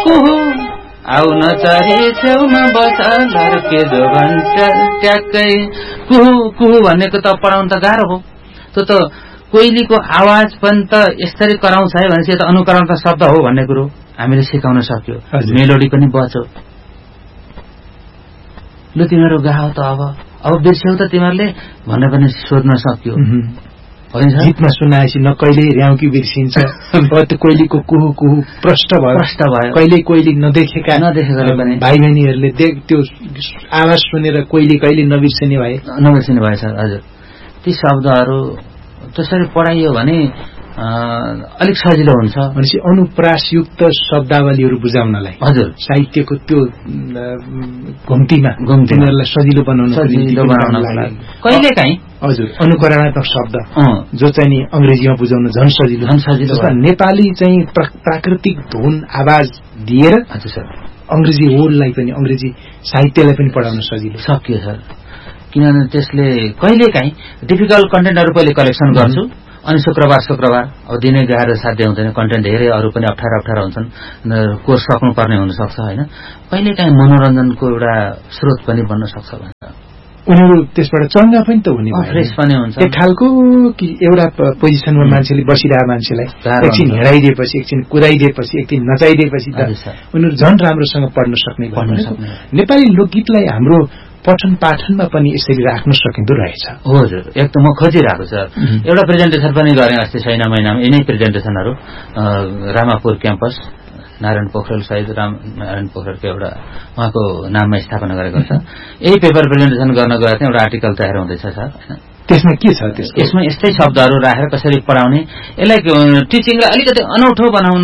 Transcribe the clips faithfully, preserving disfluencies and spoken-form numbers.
कुहु आउन चरी छेउमा बस लर्के जो भन्छ ट्याक्कै कुहु कुहु भनेको त पढाउन त गाह्रो हो। त्यो त कोइलीको आवाज पनि त यसरी कराउँछ है भनेपछि त अनुकरणका शब्द हो भन्ने कुरो हामीले सिकाउन सक्यो। मेलोडी पनि बज्यो। लु तिमीहरू गाओ त अब अब बिर्स्यौ त तिमीहरूले भन्ने पनि सोध्न सक्यो। गीतमा सुनाएपछि न कहिले र्याउकी बिर्सिन्छ त्यो कोइलीको कुहु कुहु प्रष्ट भयो प्रष्ट भयो। कहिले कोइली नदेखेका नदेखेकाले पनि भाइ बहिनीहरूले त्यो आवाज सुनेर कोइली कहिले नबिर्सिने भए नबिर्सिने भएछ। हजुर ती शब्दहरू त्यसरी पढाइयो भने अलिक सजिलो हुन्छ। भनेपछि अनुप्रासयुक्त शब्दावलीहरू बुझाउनलाई हजुर साहित्यको त्यो घुम्तीमा तिनीहरूलाई सजिलो बनाउन सजिलो बनाउनलाई कहिलेकाहीँ हजुर अनुकरणात्मक शब्द जो चाहिँ नि अंग्रेजीमा बुझाउन झन सजिलो झन सजिलो नेपाली चाहिँ प्राकृतिक धुन आवाज दिएर हजुर सर अंग्रेजी वर्डलाई पनि अंग्रेजी साहित्यलाई पनि पढाउन सजिलो सक्यो सर। किनभने त्यसले कहिलेकाहीँ डिफिकल्ट कन्टेन्टहरू पहिले कलेक्सन गर्छु अनि शुक्रबार शुक्रबार अब दिनै गाह्रो साध्य हुँदैन। कन्टेन्ट धेरै अरू पनि अप्ठ्यारो अप्ठ्यारो हुन्छन् कोर्स सक्नुपर्ने हुनसक्छ होइन। कहिलेकाहीँ मनोरञ्जनको एउटा स्रोत पनि बन्न सक्छ भनेर उनीहरू त्यसबाट चङ्गा पनि त हुने फ्रेस पनि हुन्छ। एक खालको कि एउटा पोजिसनमा मान्छेले बसिरहेको मान्छेलाई एकछिन हेराइदिएपछि एकछिन कुदाइदिएपछि एकछिन नचाइदिएपछि त उनीहरू झन् राम्रोसँग पढ्न सक्ने नेपाली लोकगीतलाई हाम्रो पठन पाठनमा पनि यसरी राख्न सकिँदो रहेछ। हजुर एकदम म खोजिरहेको छ। एउटा प्रेजेन्टेसन पनि गरेँ अस्ति छैन महिनामा यिनै प्रेजेन्टेसनहरू रामापुर क्याम्पस नारायण पोखरेल सहित राम नारायण पोखरेलको एउटा उहाँको नाममा स्थापना गरेको छ। यही पेपर प्रेजेन्टेसन गर्न गएर चाहिँ एउटा आर्टिकल तयार हुँदैछ सर। त्यसमा के छ यसमा यस्तै शब्दहरू राखेर कसरी पढाउने यसलाई टिचिङलाई अलिकति अनौठो बनाउन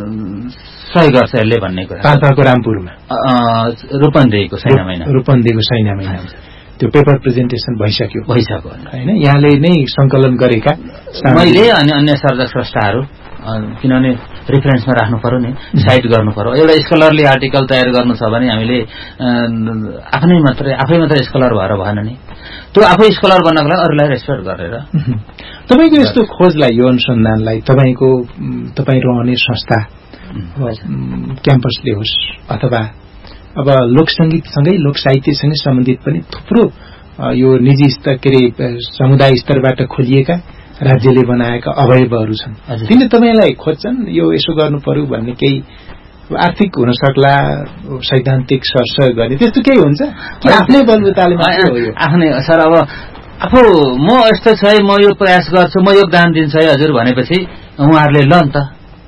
सहयोग गर्छ यसले भन्ने कुरा। पाल्पाको रामपुरमा रूपन्देहीको सैना महिना रूपन्देहीको सैना महिना त्यो पेपर प्रेजेन्टेसन भइसक्यो भइसक्यो होइन। यहाँले नै संकलन गरेका मैले अनि अन्य सर्जक स्रष्टाहरू किनभने रेफरेन्समा राख्नु पर्यो नि साइट गर्नु पर्यो। एउटा स्कलरले आर्टिकल तयार गर्नु छ भने हामीले आफ्नै मात्रै आफै मात्रै स्कलर भएर भएन नि। त्यो आफै स्कलर बन्नको लागि अरूलाई रेस्पेक्ट गरेर तपाईँको यस्तो खोजलाई यो अनुसन्धानलाई तपाईँको तपाईँ रहने संस्था क्याम्पसले होस् अथवा अब लोक संगीतसँगै लोक साहित्यसँगै सम्बन्धित पनि थुप्रो यो निजी स्तर के अरे समुदाय स्तरबाट खोलिएका राज्यले बनाएका अवयवहरू छन्। तिनले तपाईँलाई खोज्छन् यो यसो गर्नु पर्यो भन्ने केही आर्थिक हुन सक्ला सैद्धान्तिक सरसह गर्ने त्यस्तो केही हुन्छ आफ्नै बलबुताले आफ्नै सर। अब आफू म यस्तो छ है म यो प्रयास गर्छु म योगदान दिन्छु है हजुर भनेपछि उहाँहरूले ल नि त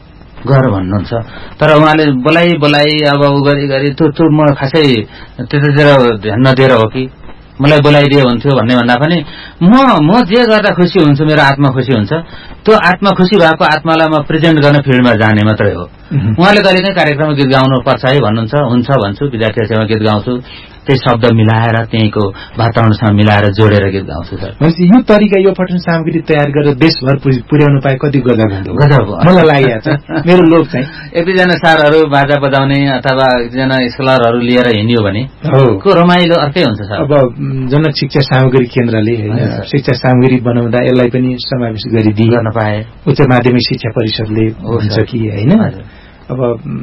गर भन्नुहुन्छ। तर उहाँले बोलाइ बोलाइ अब उ गरी गरी त्यो त्यो म खासै त्यतातिर ध्यान नदिएर हो कि मलाई बोलाइदियो हुन्थ्यो भन्ने भन्दा पनि म म जे गर्दा खुसी हुन्छु मेरो आत्मा खुसी हुन्छ। त्यो आत्मा खुसी भएको आत्मालाई म प्रेजेन्ट गर्न फिल्डमा जाने मात्रै हो। उहाँले कहिलेकाहीँ कार्यक्रममा गीत गाउनु पर्छ है भन्नुहुन्छ हुन्छ भन्छु विद्यार्थीहरूसँग गीत गाउँछु त्यही शब्द मिलाएर त्यहीँको वातावरणसँग मिलाएर जोडेर गीत गाउँछु सर। यो तरिका यो पठन सामग्री तयार गरेर देशभर पुर्याउनु पाए कति गजब हुन्थ्यो गजब मलाई लागेको छ। मेरो लोक चाहिँ एक दुईजना सारहरू बाजा बजाउने अथवा एकजना स्कलरहरू लिएर हिँड्यो भने को रमाइलो अर्कै हुन्छ सर। अब जनक शिक्षा सामग्री केन्द्रले शिक्षा सामग्री बनाउँदा यसलाई पनि समावेश गरिदिए गर्न पाए उच्च माध्यमिक शिक्षा परिषदले हुन्छ कि होइन। अब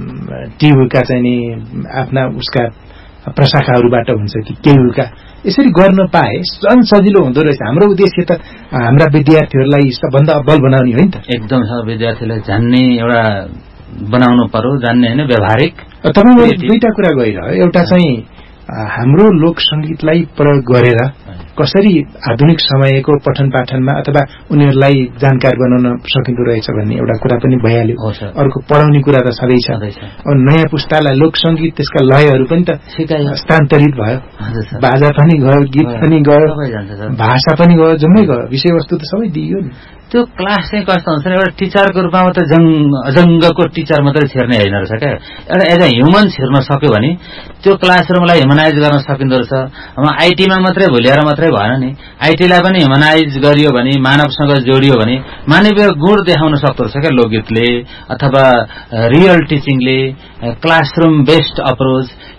टियुका चाहिँ नि आफ्ना उसका प्रशाखाहरूबाट हुन्छ कि केयुका यसरी गर्न पाए झन् सजिलो हुँदो रहेछ। हाम्रो उद्देश्य त हाम्रा विद्यार्थीहरूलाई सबभन्दा अब्बल बनाउने हो नि त। एकदम विद्यार्थीलाई जान्ने एउटा बनाउनु पर्यो जान्ने होइन व्यावहारिक। तपाईँ दुईटा कुरा गइरह्यो एउटा चाहिँ हाम्रो लोक संगीतलाई प्रयोग गरेर कसरी आधुनिक समयको पठन पाठनमा अथवा उनीहरूलाई जानकार बनाउन सकिँदो रहेछ भन्ने एउटा कुरा पनि भइहाल्यो। अर्को पढाउने कुरा त सधैँ छ। अब नयाँ पुस्तालाई लोक संगीत त्यसका लयहरू पनि त हस्तान्तरित भयो बाजा पनि गयो गीत पनि गयो भाषा पनि गयो जम्मै गयो विषयवस्तु त सबै दिइयो नि। त्यो क्लास चाहिँ कस्तो हुन्छ एउटा टिचरको रूपमा मात्रै जङ अजङ्गको टिचर मात्रै छिर्ने होइन रहेछ क्या। एउटा एज अ ह्युमन छिर्न सक्यो भने त्यो क्लासरुमलाई ह्युमनाइज गर्न सकिँदो रहेछ। अब आइटीमा मात्रै भुलिएर मात्रै भएन नि आइटीलाई पनि ह्युमनाइज गरियो भने मानवसँग जोडियो भने मानवीय गुण देखाउन सक्दो रहेछ क्या लोकगीतले अथवा real टिचिङले classroom based approach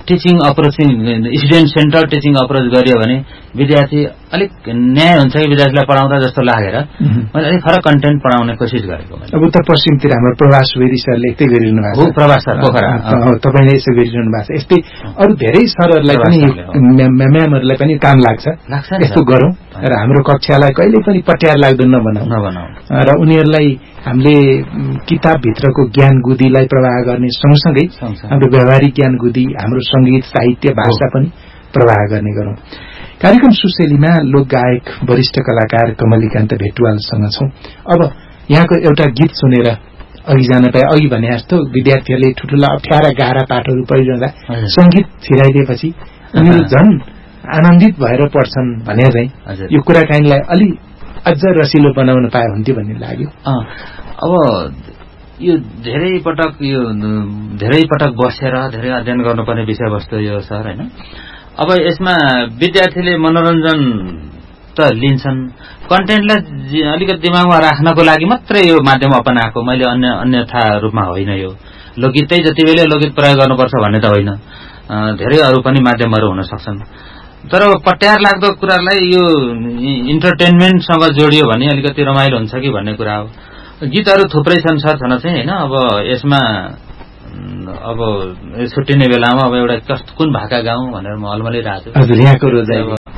teaching approaching student centre teaching approach गरियो भने विद्यार्थी अलिक न्याय हुन्छ कि विद्यार्थीलाई पढाउँदा जस्तो लागेर मैले अलिक फरक कन्टेन्ट पढाउने कोसिस गरेको मैले। अब उत्तर पश्चिमतिर हाम्रो प्रवास वेदी सरले यस्तै गरिरहनु भएको छ। प्रवास सर पोखरा तपाईँले यसो गरिरहनु भएको छ। यस्तै अरू धेरै सरहरूलाई पनि म्यामहरूलाई पनि काम लाग्छ यस्तो गरौँ र हाम्रो कक्षालाई कहिले पनि पट्यार लाग्दो नबनाऊ नबनाऊ र उनीहरूलाई हामीले किताबभित्रको ज्ञान गुदीलाई प्रवाह गर्ने सँगसँगै हाम्रो व्यावहारिक ज्ञान गुदी हाम्रो संगीत साहित्य भाषा पनि प्रवाह गर्ने गरौँ। कार्यक्रम सुशेलीमा लोकगायक वरिष्ठ कलाकार कमलीकान्त भेटुवालसँग छौं। अब यहाँको एउटा गीत सुनेर अघि जान पाए। अघि भने जस्तो विद्यार्थीहरूले ठुल्ठुला अप्ठ्यारा गाह्रा पाठहरू पढिरहँदा संगीत छिराइदिएपछि उनीहरू झन् आनन्दित भएर पढ्छन् भने चाहिँ यो कुराकानीलाई अलि अझ रसिलो बनाउन पाए हुन्थ्यो भन्ने लाग्यो। अब यो धेरै पटक यो धेरै पटक बसेर धेरै अध्ययन गर्नुपर्ने विषयवस्तु यो सर हैन। अब यसमा विद्यार्थीले मनोरञ्जन त लिन्छन्, कन्टेन्टलाई अलिकति दिमागमा राख्नको लागि मात्रै यो माध्यम अपनाएको मैले अन्य अन्यथा रूपमा होइन। यो लोकगीतै जति बेला लोकगीत प्रयोग गर्नुपर्छ भन्ने त होइन, धेरै अरू पनि माध्यमहरू हुन सक्छन्। तर पट्यार लाग्दो कुरालाई यो इन्टरटेनमेन्टसँग जोडियो भने अलिकति रमाइलो हुन्छ कि भन्ने कुरा हो। गीतहरू थुप्रै छन् सर छन चाहिँ हैन। अब यसमा अब छुट्टिने बेलामा अब एउटा कस्तो कुन भाका गाउँ भनेर म अलमलिरहेको छु। हजुर यहाँको रोजाइ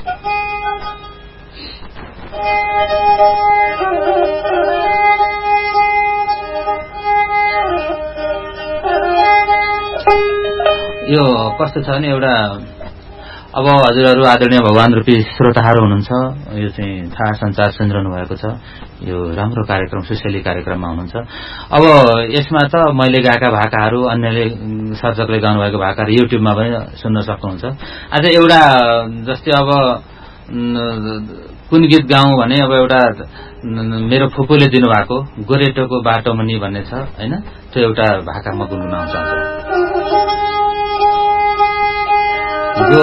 यो कस्तो छ भने एउटा अब हजुरहरू आदरणीय भगवान रूपी श्रोताहरू हुनुहुन्छ, यो चाहिँ थाहा सञ्चार सुनिरहनु भएको छ। यो राम्रो कार्यक्रम सुशेली कार्यक्रममा हुनुहुन्छ। अब यसमा त मैले गाएका भाकाहरू अन्यले सर्जकले गाउनुभएको भाकाहरू युट्युबमा पनि सुन्न सक्नुहुन्छ। आज एउटा जस्तै अब कुन गीत गाउँ भने अब एउटा मेरो फुपूले दिनुभएको गोरेटोको बाटो मुनि भन्ने छ हैन, त्यो एउटा भाका म गुनगुनाउन चाहन्छु।